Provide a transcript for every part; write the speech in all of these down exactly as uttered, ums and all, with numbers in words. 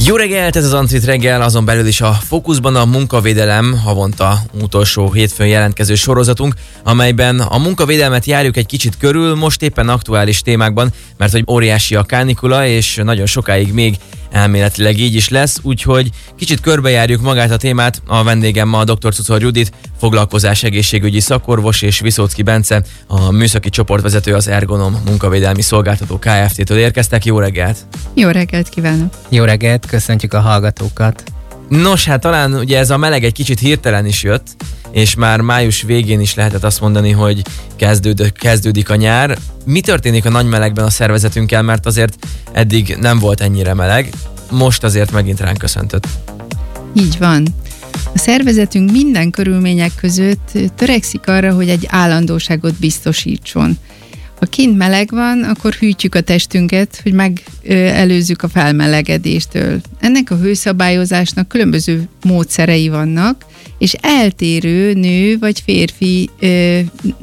Jó reggelt, ez az Antrit reggel, azon belül is a fókuszban a munkavédelem, havonta utolsó hétfőn jelentkező sorozatunk, amelyben a munkavédelmet járjuk egy kicsit körül, most éppen aktuális témákban, mert hogy óriási a kánikula, és nagyon sokáig még elméletileg így is lesz, úgyhogy kicsit körbejárjuk magát a témát. A vendégem ma a dr. Czuczor Judit, foglalkozás egészségügyi szakorvos, és Viszóczky Bence, a műszaki csoportvezető, az Ergonom munkavédelmi szolgáltató Kft-től érkeztek. Jó reggelt! Jó reggelt kívánok! Jó reggelt, köszöntjük a hallgatókat! Nos, hát talán ugye ez a meleg egy kicsit hirtelen is jött, és már május végén is lehetett azt mondani, hogy kezdőd, kezdődik a nyár. Mi történik a nagy melegben a szervezetünkkel, mert azért eddig nem volt ennyire meleg, most azért megint ránk köszöntött. Így van. A szervezetünk minden körülmények között törekszik arra, hogy egy állandóságot biztosítson. Ha kint meleg van, akkor hűtjük a testünket, hogy megelőzzük a felmelegedéstől. Ennek a hőszabályozásnak különböző módszerei vannak, és eltérő nő vagy férfi ö,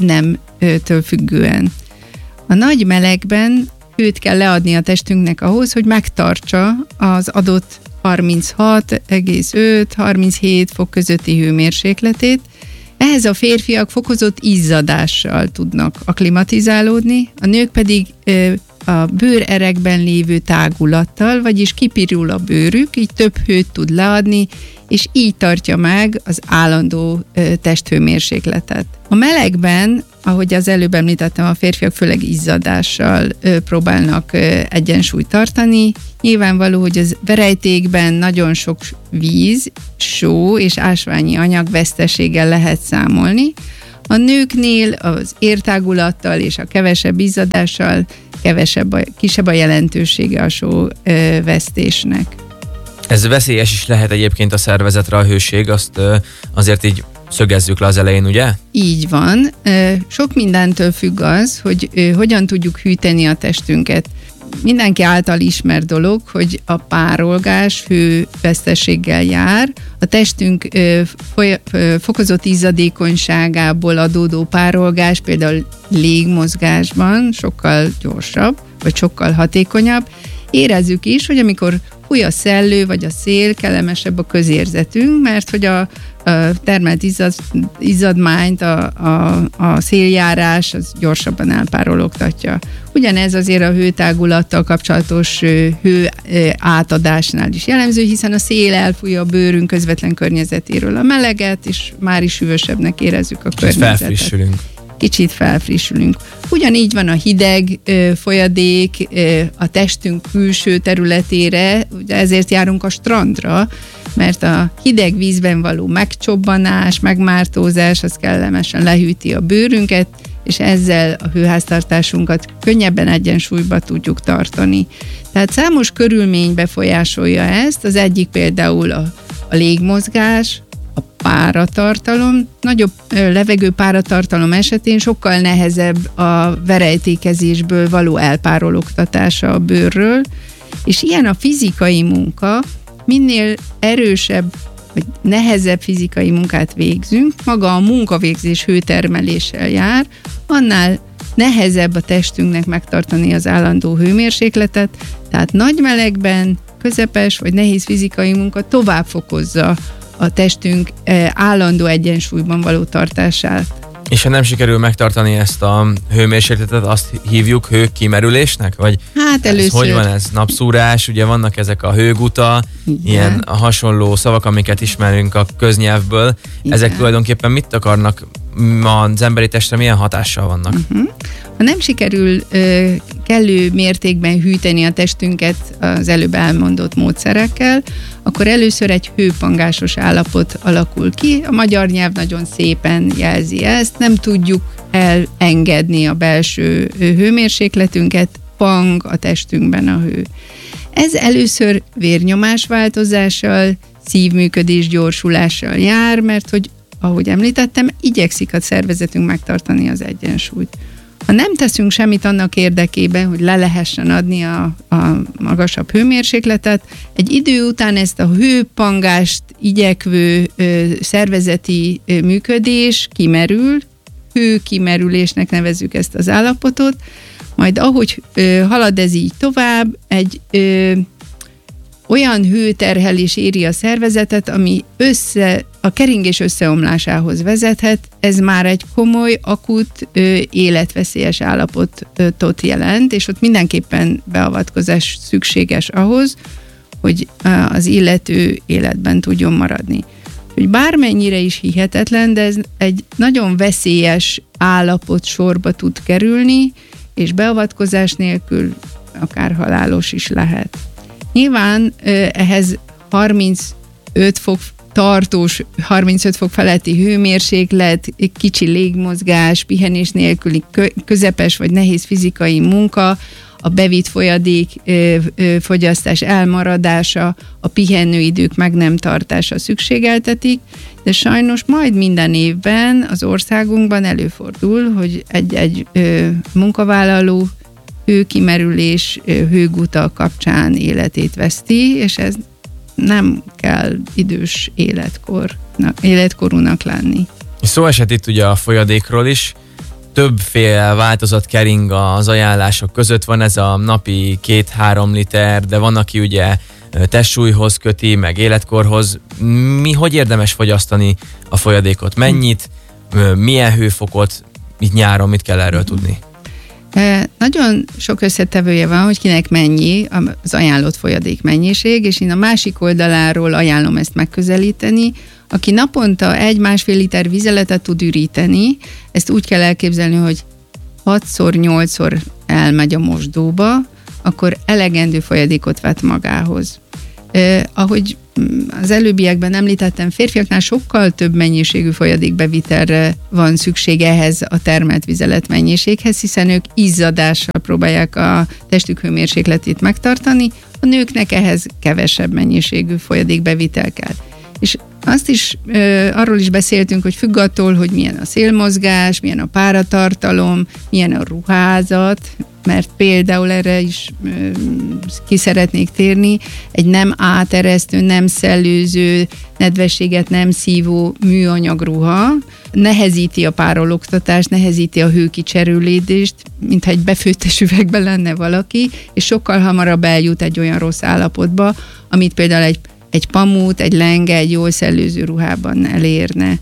nemtől függően. A nagy melegben hőt kell leadni a testünknek ahhoz, hogy megtartsa az adott harminchat egész öt harminchét fok közötti hőmérsékletét. Ehhez a férfiak fokozott izzadással tudnak akklimatizálódni, a nők pedig ö, a bőrerekben lévő tágulattal, vagyis kipirul a bőrük, így több hőt tud leadni, és így tartja meg az állandó ö, testhőmérsékletet. A melegben, ahogy az előbb említettem, a férfiak főleg izzadással ö, próbálnak ö, egyensúlyt tartani. Nyilvánvaló, hogy az verejtékben nagyon sok víz, só és ásványi anyag veszteséggel lehet számolni. A nőknél az értágulattal és a kevesebb izzadással kevesebb a, kisebb a jelentősége a só ö, vesztésnek. Ez veszélyes is lehet egyébként a szervezetre a hőség, azt ö, azért így szögezzük le az elején, ugye? Így van. Sok mindentől függ az, hogy hogyan tudjuk hűteni a testünket. Mindenki által ismert dolog, hogy a párolgás hőveszteséggel jár. A testünk fokozott izzadékonyságából adódó párolgás például légmozgásban sokkal gyorsabb, vagy sokkal hatékonyabb. Érezzük is, hogy amikor fúj a szellő vagy a szél, kellemesebb a közérzetünk, mert hogy a, a termelt izzad, izzadmányt, a, a, a széljárás az gyorsabban elpárologtatja. Ugyanez azért a hőtágulattal kapcsolatos hő átadásnál is jellemző, hiszen a szél elfújja a bőrünk közvetlen környezetéről a meleget, és már is hűvösebbnek érezzük a környezetet. Felfrissülünk. Kicsit felfrissülünk. Ugyanígy van a hideg ö, folyadék ö, a testünk külső területére, ugye ezért járunk a strandra, mert a hideg vízben való megcsobbanás, megmártózás, az kellemesen lehűti a bőrünket, és ezzel a hőháztartásunkat könnyebben egyensúlyba tudjuk tartani. Tehát számos körülmény befolyásolja ezt, az egyik például a, a légmozgás, a páratartalom. Nagyobb levegő páratartalom esetén sokkal nehezebb a verejtékezésből való elpárologtatása a bőrről, és ilyen a fizikai munka, minél erősebb vagy nehezebb fizikai munkát végzünk, maga a munkavégzés hőtermeléssel jár, annál nehezebb a testünknek megtartani az állandó hőmérsékletet, tehát nagy melegben közepes vagy nehéz fizikai munka tovább fokozza a testünk állandó egyensúlyban való tartását. És ha nem sikerül megtartani ezt a hőmérsékletet, azt hívjuk hőkimerülésnek? Vagy hát először... Ez, hogy van ez? Napszúrás, ugye vannak ezek a hőguta, igen, ilyen hasonló szavak, amiket ismerünk a köznyelvből. Igen. Ezek tulajdonképpen mit akarnak az emberi testre, milyen hatással vannak? Uh-huh. Ha nem sikerül ö, kellő mértékben hűteni a testünket az előbb elmondott módszerekkel, akkor először egy hőpangásos állapot alakul ki. A magyar nyelv nagyon szépen jelzi ezt, nem tudjuk elengedni a belső hőmérsékletünket, pang a testünkben a hő. Ez először vérnyomásváltozással, szívműködés gyorsulással jár, mert hogy ahogy említettem, igyekszik a szervezetünk megtartani az egyensúlyt. Ha nem teszünk semmit annak érdekében, hogy le lehessen adni a, a magasabb hőmérsékletet, egy idő után ezt a hőpangást igyekvő ö, szervezeti ö, működés kimerül, hőkimerülésnek nevezzük ezt az állapotot, majd ahogy ö, halad ez így tovább, egy ö, olyan hőterhelés éri a szervezetet, ami össze, a keringés összeomlásához vezethet. Ez már egy komoly, akut, ö, életveszélyes állapotot jelent, és ott mindenképpen beavatkozás szükséges ahhoz, hogy az illető életben tudjon maradni. Hogy bármennyire is hihetetlen, de ez egy nagyon veszélyes állapot sorba tud kerülni, és beavatkozás nélkül akár halálos is lehet. Nyilván ehhez harmincöt fok tartós, harmincöt fok feletti hőmérséklet, kicsi légmozgás, pihenés nélküli közepes vagy nehéz fizikai munka, a bevitt folyadék ö, ö, fogyasztás elmaradása, a pihenőidők meg nem tartása szükségeltetik, de sajnos majd minden évben az országunkban előfordul, hogy egy-egy ö, munkavállaló hőkimerülés, ö, hőguta kapcsán életét veszti, és ez nem kell idős életkornak, életkorúnak lenni. Szó esett itt ugye a folyadékról is, többféle változat kering az ajánlások között, van ez a napi két-három liter, de van, aki ugye testsúlyhoz köti, meg életkorhoz. Mi, hogy érdemes fogyasztani a folyadékot? Mennyit, milyen hőfokot, itt nyáron mit kell erről tudni? Nagyon sok összetevője van, hogy kinek mennyi az ajánlott folyadék mennyiség, és én a másik oldaláról ajánlom ezt megközelíteni. Aki naponta egy-másfél liter vizeletet tud üríteni, ezt úgy kell elképzelni, hogy hatszor-nyolcszor elmegy a mosdóba, akkor elegendő folyadékot vett magához. Eh, ahogy az előbbiekben említettem, férfiaknál sokkal több mennyiségű folyadékbevitelre van szükség ehhez a termelt vizelet mennyiséghez, hiszen ők izzadással próbálják a testük hőmérsékletét megtartani, a nőknek ehhez kevesebb mennyiségű folyadékbevitel kell. És azt is, ö, arról is beszéltünk, hogy függ attól, hogy milyen a szélmozgás, milyen a páratartalom, milyen a ruházat, mert például erre is ö, ki szeretnék térni, egy nem áteresztő, nem szellőző, nedvességet nem szívó műanyag ruha nehezíti a párologtatást, nehezíti a hőkicserülődést, mintha egy befőttes üvegben lenne valaki, és sokkal hamarabb eljut egy olyan rossz állapotba, amit például egy egy pamut, egy lenge, egy jól szellőző ruhában elérne.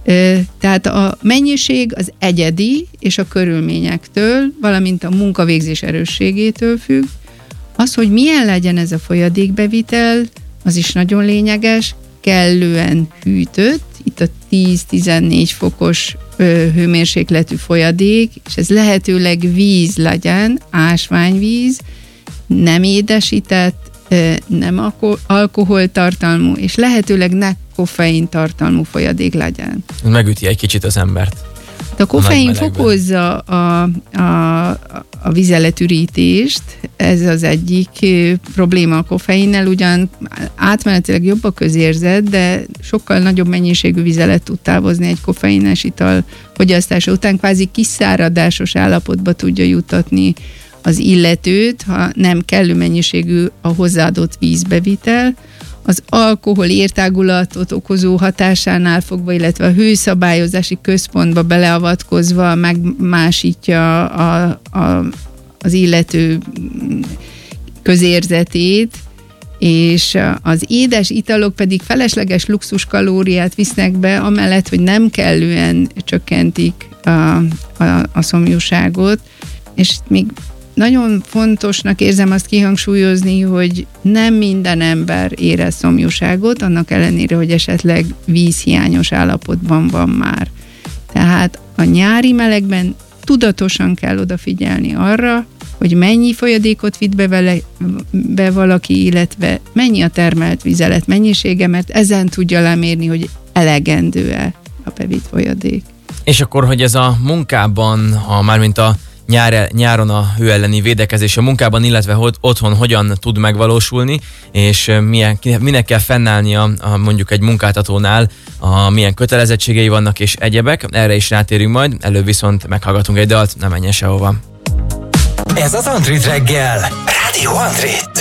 Tehát a mennyiség az egyedi, és a körülményektől, valamint a munkavégzés erősségétől függ. Az, hogy milyen legyen ez a folyadékbevitel, az is nagyon lényeges, kellően hűtött, itt a tíz-tizennégy fokos hőmérsékletű folyadék, és ez lehetőleg víz legyen, ásványvíz, nem édesített, nem alkoholtartalmú, és lehetőleg ne koffein tartalmú folyadék legyen. Megüti egy kicsit az embert. A koffein fokozza a, a, a vizeletürítést, ez az egyik probléma a koffeinnel, ugyan átmenetileg jobb a közérzet, de sokkal nagyobb mennyiségű vizelet tud távozni egy koffeines ital fogyasztása után, kvázi kiszáradásos állapotba tudja juttatni az illetőt, ha nem kellő mennyiségű a hozzáadott vízbevitel. Az alkohol értágulatot okozó hatásánál fogva, illetve a hőszabályozási központba beleavatkozva megmásítja a, a, az illető közérzetét, és az édes italok pedig felesleges luxuskalóriát visznek be, amellett, hogy nem kellően csökkentik a, a, a szomjúságot, és még nagyon fontosnak érzem azt kihangsúlyozni, hogy nem minden ember érez szomjúságot, annak ellenére, hogy esetleg vízhiányos állapotban van már. Tehát a nyári melegben tudatosan kell odafigyelni arra, hogy mennyi folyadékot vitt be, vele, be valaki, illetve mennyi a termelt vizelet mennyisége, mert ezen tudja lemérni, hogy elegendő-e a bevitt folyadék. És akkor, hogy ez a munkában, a, mármint a Nyár, nyáron a hő elleni védekezés a munkában, illetve hogy otthon hogyan tud megvalósulni, és milyen, minek kell fennállnia a, mondjuk egy munkáltatónál, a, milyen kötelezettségei vannak és egyebek. Erre is rátérünk majd, előbb viszont meghallgatunk egy dalt, ne menjen sehova. Ez az Antrit reggel, Rádió Antrit.